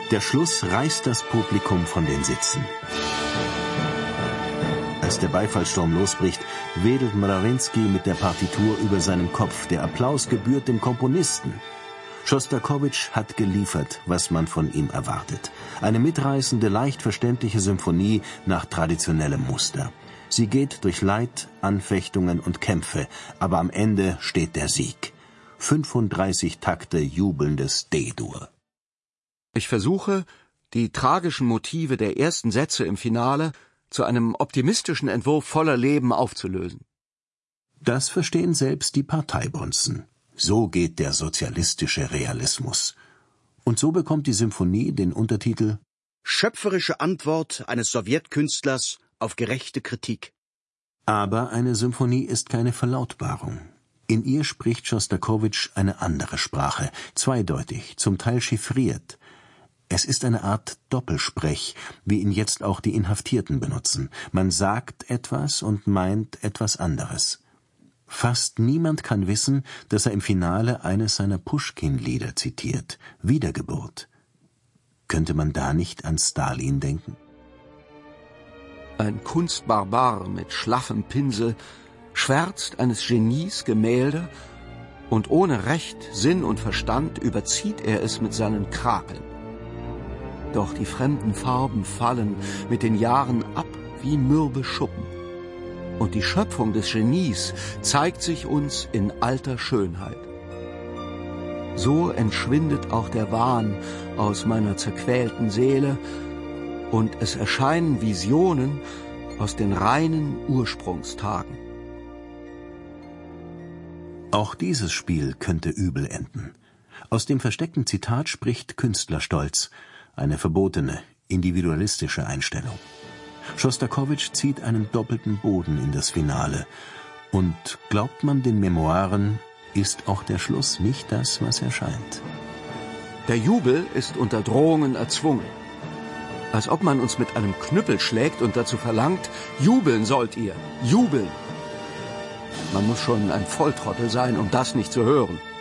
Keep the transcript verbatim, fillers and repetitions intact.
Der Schluss reißt das Publikum von den Sitzen. Als der Beifallssturm losbricht, wedelt Mrawinsky mit der Partitur über seinem Kopf. Der Applaus gebührt dem Komponisten. Schostakowitsch hat geliefert, was man von ihm erwartet. Eine mitreißende, leicht verständliche Symphonie nach traditionellem Muster. Sie geht durch Leid, Anfechtungen und Kämpfe, aber am Ende steht der Sieg. fünfunddreißig Takte jubelndes D-Dur. Ich versuche, die tragischen Motive der ersten Sätze im Finale zu einem optimistischen Entwurf voller Leben aufzulösen. Das verstehen selbst die Parteibonzen. So geht der sozialistische Realismus. Und so bekommt die Symphonie den Untertitel »Schöpferische Antwort eines Sowjetkünstlers auf gerechte Kritik«. Aber eine Symphonie ist keine Verlautbarung. In ihr spricht Schostakowitsch eine andere Sprache, zweideutig, zum Teil chiffriert. Es ist eine Art Doppelsprech, wie ihn jetzt auch die Inhaftierten benutzen. Man sagt etwas und meint etwas anderes. Fast niemand kann wissen, dass er im Finale eines seiner Puschkin-Lieder zitiert, Wiedergeburt. Könnte man da nicht an Stalin denken? Ein Kunstbarbar mit schlaffem Pinsel schwärzt eines Genies Gemälde und ohne Recht, Sinn und Verstand überzieht er es mit seinen Krakeln. Doch die fremden Farben fallen mit den Jahren ab wie mürbe Schuppen. Und die Schöpfung des Genies zeigt sich uns in alter Schönheit. So entschwindet auch der Wahn aus meiner zerquälten Seele und es erscheinen Visionen aus den reinen Ursprungstagen. Auch dieses Spiel könnte übel enden. Aus dem versteckten Zitat spricht Künstlerstolz, eine verbotene, individualistische Einstellung. Schostakowitsch zieht einen doppelten Boden in das Finale. Und glaubt man den Memoiren, ist auch der Schluss nicht das, was er scheint. Der Jubel ist unter Drohungen erzwungen. Als ob man uns mit einem Knüppel schlägt und dazu verlangt, jubeln sollt ihr, jubeln. Man muss schon ein Volltrottel sein, um das nicht zu hören.